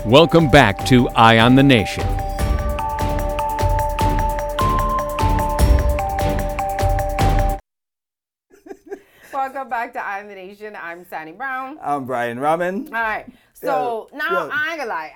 Welcome back to Eye on the Nation. Welcome back to Eye on the Nation. I'm Sandy Brown. I'm Brian Raman. All right. So now I ain't gonna lie.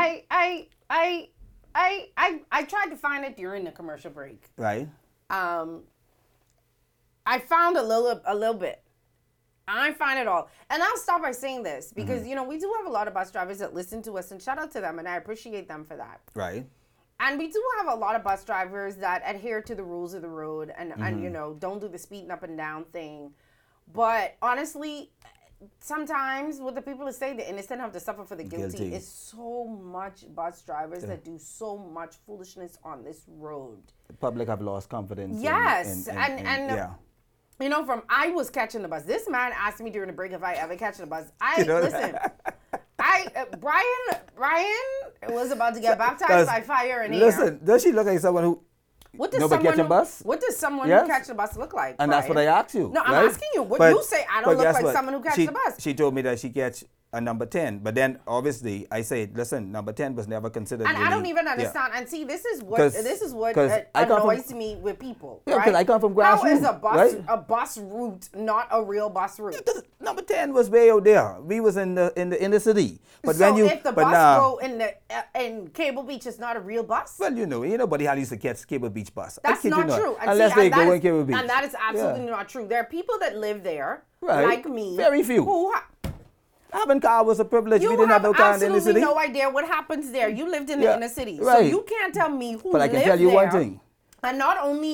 I tried to find it during the commercial break. Right. I found a little bit. I find it all. And I'll stop by saying this because, you know, we do have a lot of bus drivers that listen to us, and shout out to them, and I appreciate them for that. Right. And we do have a lot of bus drivers that adhere to the rules of the road and you know, don't do the speeding up and down thing. But honestly, sometimes what the people say, the innocent have to suffer for the guilty. Is so much bus drivers that do so much foolishness on this road. The public have lost confidence. Yes. Yeah. You know, I was catching the bus. This man asked me during the break if I ever catch the bus. Brian was about to get baptized by fire and air. Listen, does she look like someone who never catch a bus? What does someone who catch the bus look like? And Brian? that's what I asked you. No, I'm right? asking you. What you say, I don't look like someone who catches the bus. She told me that she catch a number 10. But then, obviously, I said, listen, number 10 was never considered. And really, I don't even understand. And see, this is what annoys me with people. Yeah, because I come from grassroots. How is a bus route not a real bus route? Because number 10 was way out there. We was in the inner city. But so when if the bus go in Cable Beach, it's not a real bus? Well, you know, nobody had used to catch Cable Beach bus. That's not true. Unless they go in Cable Beach. And that is absolutely not true. There are people that live there, right, like me. Very few. Having car was a privilege. We didn't have no car in the inner city. You have absolutely no idea what happens there. You lived in the inner city. Right. So you can't tell me who lived there. But I can tell you one thing. And not only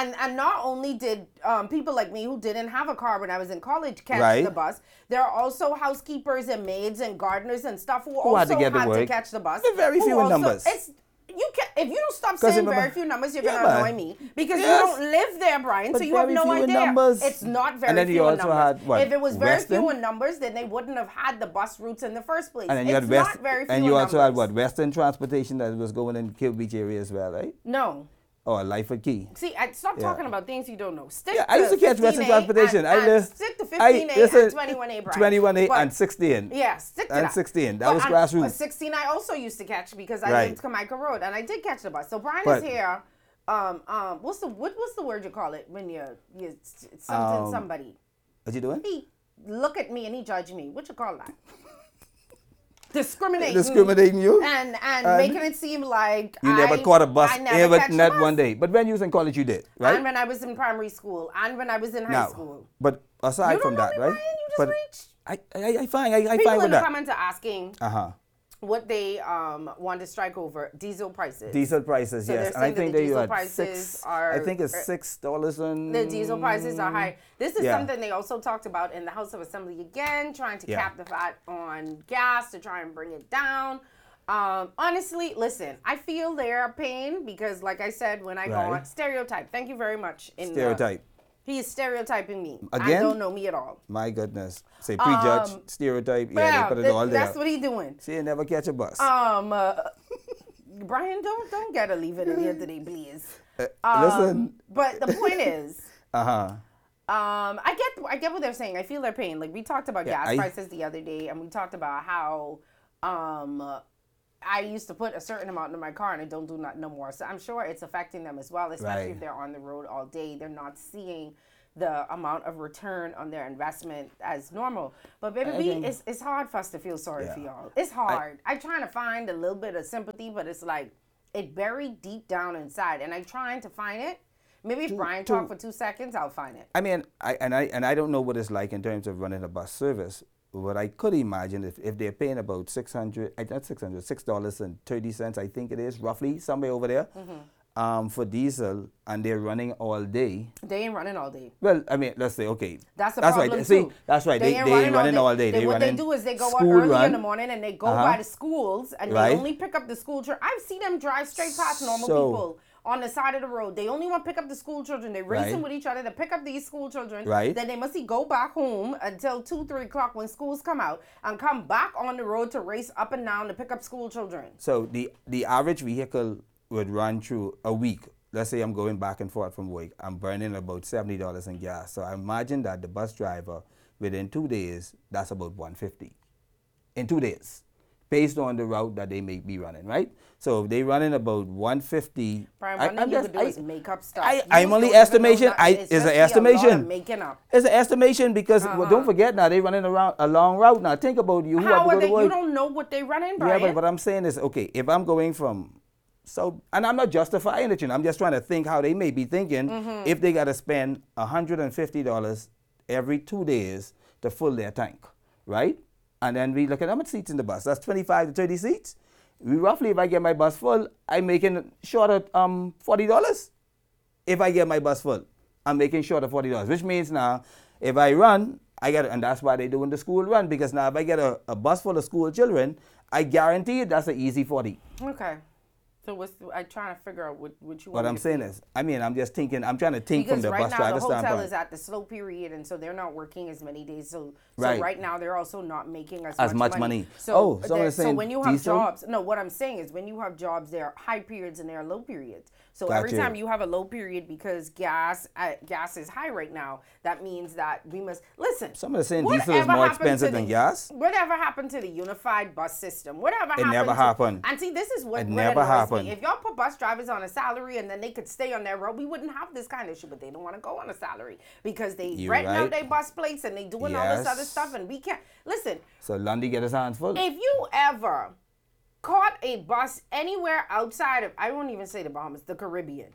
did people like me who didn't have a car when I was in college catch the bus, there are also housekeepers and maids and gardeners and stuff who also had to catch the bus. They're very few in numbers. If you don't stop saying very few numbers, you're going to annoy me. Because you don't live there, Brian, so you have no idea. It's not very few in numbers. If it was very few in numbers, then they wouldn't have had the bus routes in the first place. And then you it's not very few in numbers. And you also had Western transportation that was going in Cable Beach area as well, right? No. Oh, Lyford Key. See, stop talking about things you don't know. I used to catch Western transportation. Stick to 15A and 21A, Brian. 21A and 16. Yeah, stick to that. And 16. That was grassroots. 16 I also used to catch because I lived Jamaica Road and I did catch the bus. So Brian is here. What's the word you call it when you somebody? What you doing? He look at me and he judge me. What you call that? Discriminating you and making it seem like you never caught a bus ever not one day. But when you was in college, you did, right? And when I was in primary school, and when I was in high school. But aside from that, right? Brian, you just reached. I find with that. People in the comments are asking what they want to strike over diesel prices. Diesel prices, so yes. And I think the diesel prices I think it's $6 and the diesel prices are high. This is something they also talked about in the House of Assembly again, trying to cap the VAT on gas to try and bring it down. Honestly, listen, I feel their pain because, like I said, when I go on stereotype. Thank you very much. Stereotype. He is stereotying me. Again? I don't know me at all. My goodness. Say prejudge, stereotype. Yeah, they put it all there. That's what he's doing. See, you never catch a bus. Brian, don't get a leave it in here today, please. Listen. But the point is, I get what they're saying. I feel their pain. Like we talked about gas prices the other day, and we talked about how I used to put a certain amount in my car and I don't do that no more. So I'm sure it's affecting them as well, especially if they're on the road all day. They're not seeing the amount of return on their investment as normal. But baby, it's hard for us to feel sorry for y'all. It's hard. I'm trying to find a little bit of sympathy, but it's like it buried deep down inside. And I'm trying to find it. Maybe if Brian talk for 2 seconds, I'll find it. I mean, I don't know what it's like in terms of running a bus service. What I could imagine if they're paying about $6.30, I think it is, roughly, somewhere over there, for diesel, and they're running all day. They ain't running all day. Well, I mean, let's say, okay. That's problem right. too. See, that's right. They ain't running all day. What they do is they go out early in the morning and they go by the schools and they only pick up the school children. I've seen them drive straight past normal people on the side of the road. They only want to pick up the school children. They're racing with each other to pick up these school children. Right. Then they must go back home until 2, 3 o'clock when schools come out and come back on the road to race up and down to pick up school children. So the average vehicle would run through a week. Let's say I'm going back and forth from work. I'm burning about $70 in gas. So I imagine that the bus driver, within 2 days, that's about $150. In 2 days. based on the route that they may be running, right? So if they running about 150. Brian, one thing you could do is make up stuff. I'm only estimation. It's an estimation. Making up. It's an estimation because well, don't forget now they running around a long route. Now think about you. How are they? You don't know what they running, Brian. Yeah, but what I'm saying is, okay, if I'm going from and I'm not justifying it, I'm just trying to think how they may be thinking if they got to spend $150 every 2 days to fill their tank, right? And then we look at how much seats in the bus. That's 25 to 30 seats. We roughly, if I get my bus full, I'm making short of $40. If I get my bus full, I'm making short of $40, which means now if I run, and that's why they're doing the school run, because now if I get a bus full of school children, I guarantee you that's an easy 40. Okay. So I'm trying to figure out what you want. What I'm saying is, I'm just thinking, I'm trying to think from the bus driver standpoint. Because right now the hotel is at the slow period, and so they're not working as many days. So right now they're also not making as much money. So when you have jobs, what I'm saying is when you have jobs, there are high periods and there are low periods. So every time you have a low period because gas is high right now, that means that we must listen. Some are saying diesel is more expensive than gas. Whatever happened to the unified bus system? It never happened. And see, this is what it never happened. If y'all put bus drivers on a salary and then they could stay on their road, we wouldn't have this kind of issue. But they don't want to go on a salary because they renting out their bus plates and they doing all this other stuff, and we can't listen. So Lundy get his hands full. If you ever caught a bus anywhere outside of, I won't even say the Bahamas, the Caribbean,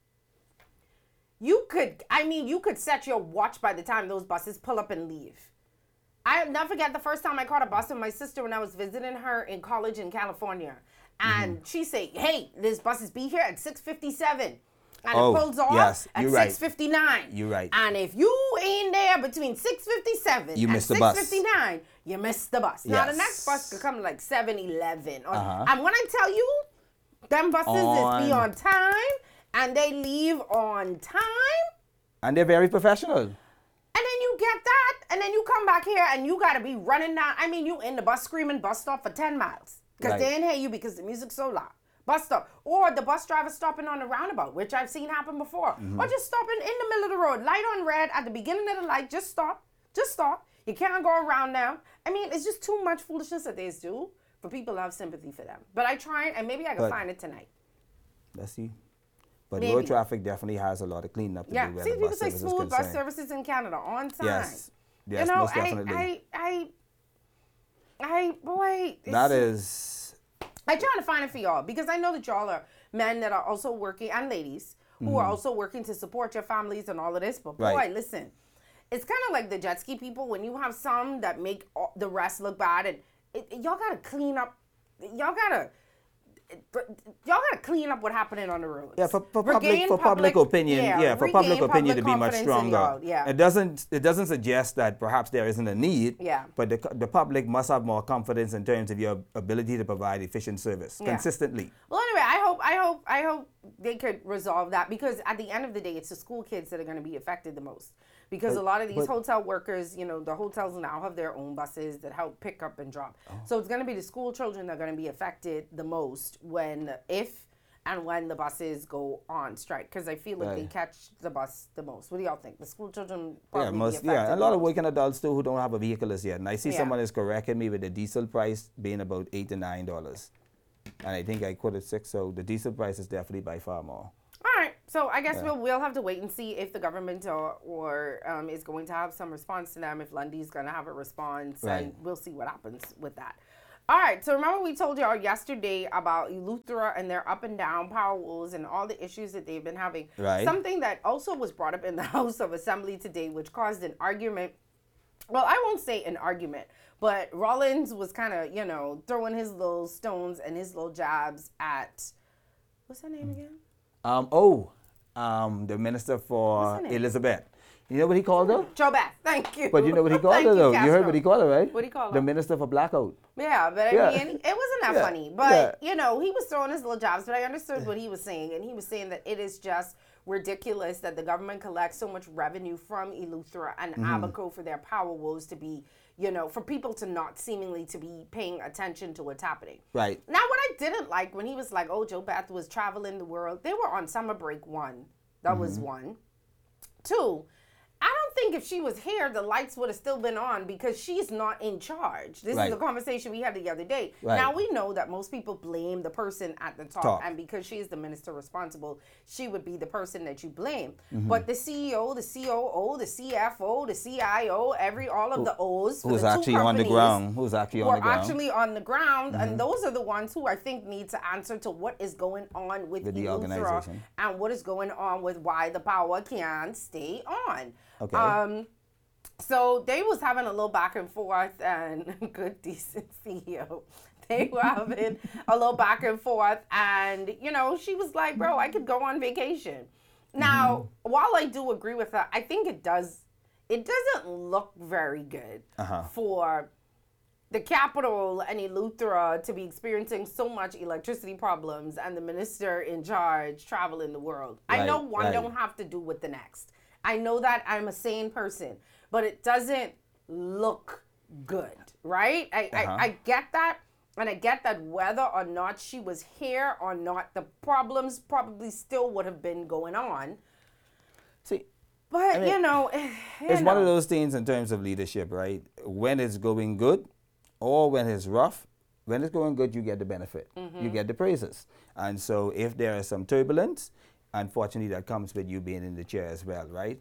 you could set your watch by the time those buses pull up and leave. I'll never forget the first time I caught a bus with my sister when I was visiting her in college in California. And she said, hey, this bus is be here at 6:57. And it pulls off at 6:59. You're right. And if you ain't there between 6:57 and 6:59, you missed the bus. Yes. Now, the next bus could come like 7:11. And when I tell you, them buses is be on time, and they leave on time. And they're very professional. And then you get that, and then you come back here, and you got to be running down. I mean, you in the bus screaming bus stop for 10 miles. Because they didn't hear you because the music's so loud. Bus stop. Or the bus driver stopping on the roundabout, which I've seen happen before. Or just stopping in the middle of the road. Light on red at the beginning of the light. Just stop. Just stop. You can't go around now. I mean, it's just too much foolishness that they do for people to have sympathy for them. But I try, and maybe I can find it tonight. Let's see. But road traffic definitely has a lot of cleaning up to do. See, people say smooth bus services in Canada on time. Yes, most definitely. I try to find it for y'all because I know that y'all are men that are also working, and ladies who are also working to support your families and all of this. But boy, listen, it's kind of like the jet ski people. When you have some that make the rest look bad, and y'all gotta clean up. Y'all gotta clean up what happening on the roads. Yeah, for public opinion. For public opinion to be much stronger. It doesn't suggest that perhaps there isn't a need. Yeah. But the public must have more confidence in terms of your ability to provide efficient service consistently. Well, anyway, I hope they could resolve that, because at the end of the day, it's the school kids that are going to be affected the most. Because a lot of these hotel workers, the hotels now have their own buses that help pick up and drop. So it's going to be the school children that are going to be affected the most if and when the buses go on strike. Because I feel like they catch the bus the most. What do y'all think? The school children probably be affected a lot of working adults too who don't have a vehicle as yet. And I see someone is correcting me with the diesel price being about $8 to $9. And I think I quoted 6, so the diesel price is definitely by far more. All right, so I guess we'll have to wait and see if the government or is going to have some response to them, if Lundy's going to have a response, and we'll see what happens with that. All right, so remember we told y'all yesterday about Eleuthera and their up and down power woes and all the issues that they've been having. Right. Something that also was brought up in the House of Assembly today, which caused an argument. Well, I won't say an argument, but Rollins was kind of, throwing his little stones and his little jabs at, what's her name again? The Minister for Elizabeth. You know what he called her? JoBeth. Thank you. But you know what he called her, though? You heard what he called her, right? What did he call her? The Minister for Blackout. Yeah, but I mean, it wasn't that funny. But, he was throwing his little jobs. But I understood what he was saying. And he was saying that it is just ridiculous that the government collects so much revenue from Eleuthera and Abaco for their power woes to be, for people to not seemingly to be paying attention to what's happening. Right. Now, what I didn't like when he was like, JoBeth was traveling the world. They were on summer break, 1. That was 1. 2, I don't don't think if she was here, the lights would have still been on because she's not in charge. This is a conversation we had the other day. Right. Now, we know that most people blame the person at the top. And because she is the minister responsible, she would be the person that you blame. But the CEO, the COO, the CFO, the CIO, all of the O's for who's the actually on the ground, who's actually on the ground. Actually on the ground, and those are the ones who I think need to answer to what is going on with the organization and what is going on with why the power can't stay on. Okay. So they was having a little back and forth, and good, decent CEO. They were having a little back and forth, and, you know, she was like, bro, I could go on vacation. Now, while I do agree with her, I think it doesn't look very good for the capital and Eleuthera to be experiencing so much electricity problems and the minister in charge traveling the world. Right, I know one don't have to do with the next. I know that I'm a sane person, but it doesn't look good, right? I get that, and I get that whether or not she was here or not, the problems probably still would have been going on. See, but, I mean, it's one of those things in terms of leadership, right? When it's going good or when it's rough, when it's going good, you get the benefit. You get the praises. And so if there is some turbulence, unfortunately, that comes with you being in the chair as well, right?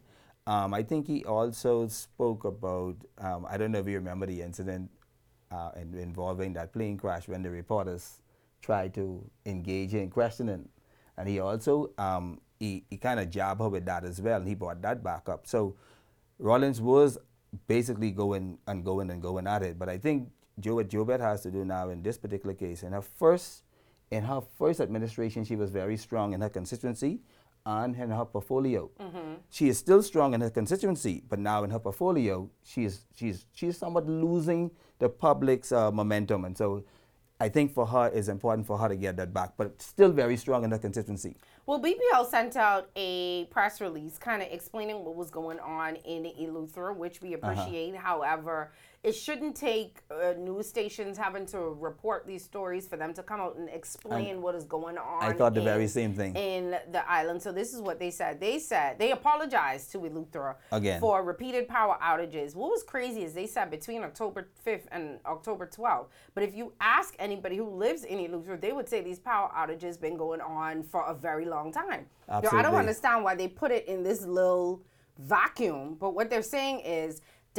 I think he also spoke about, I don't know if you remember the incident involving that plane crash when the reporters tried to engage in questioning. And he also, he kind of jabbed her with that as well, and he brought that back up. So Rawlings was basically going at it. But I think what JoBeth has to do now in this particular case, in her first administration, she was very strong in her constituency and in her portfolio. She is still strong in her constituency, but now in her portfolio, she's somewhat losing the public's momentum. And so I think for her, it's important for her to get that back, but still very strong in her constituency. Well, BPL sent out a press release kind of explaining what was going on in Eleuthera, which we appreciate. However, it shouldn't take news stations having to report these stories for them to come out and explain what is going on. I thought the very same thing. In the island. So this is what they said. They said they apologized to Eleuthera for repeated power outages. What was crazy is they said between October 5th and October 12th. But if you ask anybody who lives in Eleuthera, they would say these power outages been going on for a very long time. Absolutely. I don't understand why they put it in this little vacuum. But what they're saying is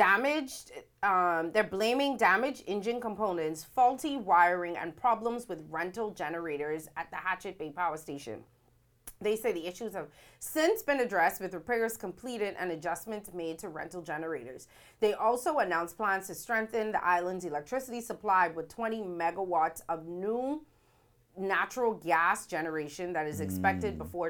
they're blaming damaged engine components, faulty wiring, and problems with rental generators at the Hatchet Bay Power Station. They say the issues have since been addressed with repairs completed and adjustments made to rental generators. They also announced plans to strengthen the island's electricity supply with 20 megawatts of new natural gas generation that is expected before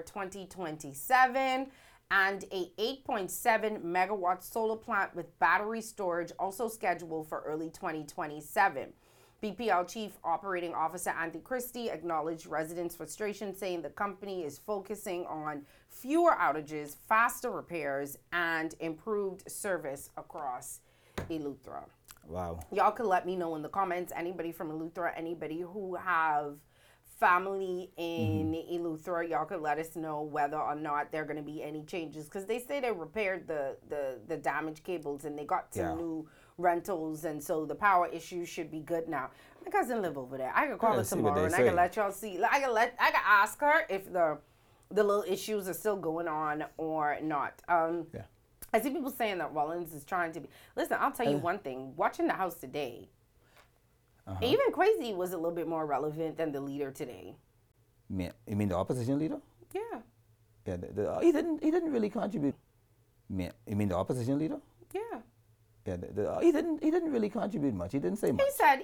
2027. And a 8.7 megawatt solar plant with battery storage also scheduled for early 2027. BPL Chief Operating Officer Anthony Christie acknowledged residents' frustration, saying the company is focusing on fewer outages, faster repairs, and improved service across Eleuthera. Wow. Y'all can let me know in the comments, anybody from Eleuthera, anybody who have family in Eleuthera, y'all could let us know whether or not there are going to be any changes, because they say they repaired the damaged cables and they got some new rentals, and so the power issue should be good now. My cousin live over there. I can call her tomorrow and I can let y'all see. I can ask her if the little issues are still going on or not. I see people saying that Rawlings is trying to be. Listen, I'll tell you one thing. Watching the House today, even Kwesi was a little bit more relevant than the leader today. You mean the opposition leader? Yeah. Yeah. He didn't really contribute. You mean the opposition leader? Yeah. Yeah. He didn't really contribute much. He didn't say much. He said